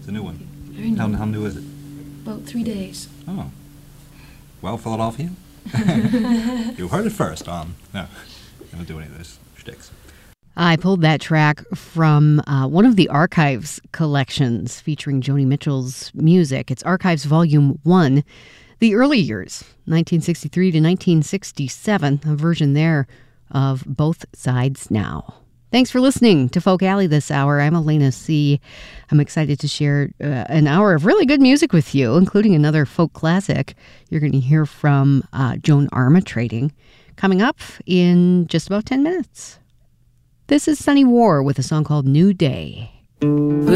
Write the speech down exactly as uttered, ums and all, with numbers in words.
the new one. Very new. How, how new is it? About three days. Oh. Well, Philadelphia, you heard it first on... No, I don't do any of those shticks. I pulled that track from uh, one of the Archives collections featuring Joni Mitchell's music. It's Archives Volume one, the early years, nineteen sixty-three to nineteen sixty-seven, a version there of Both Sides Now. Thanks for listening to Folk Alley this hour. I'm Elena C. I'm excited to share uh, an hour of really good music with you, including another folk classic. You're going to hear from uh, Joan Armatrading coming up in just about ten minutes. This is Sunny War with a song called New Day.